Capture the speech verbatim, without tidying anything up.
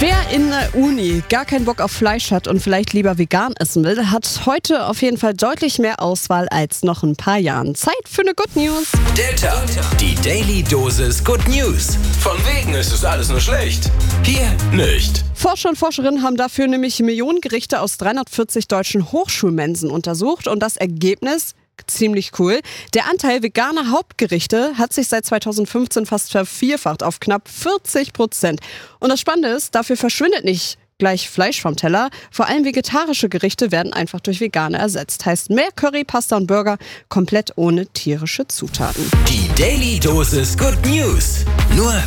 Wer in der Uni gar keinen Bock auf Fleisch hat und vielleicht lieber vegan essen will, hat heute auf jeden Fall deutlich mehr Auswahl als noch ein paar Jahren. Zeit für eine Good News. Delta, die Daily Dosis Good News. Von wegen ist es alles nur schlecht. Hier nicht. Forscher und Forscherinnen haben dafür nämlich Millionen Gerichte aus dreihundertvierzig deutschen Hochschulmensen untersucht und das Ergebnis: ziemlich cool. Der Anteil veganer Hauptgerichte hat sich seit zweitausendfünfzehn fast vervierfacht auf knapp vierzig Prozent. Und das Spannende ist, dafür verschwindet nicht gleich Fleisch vom Teller. Vor allem vegetarische Gerichte werden einfach durch vegane ersetzt. Heißt mehr Curry, Pasta und Burger komplett ohne tierische Zutaten. Die Daily Dosis Good News. Nur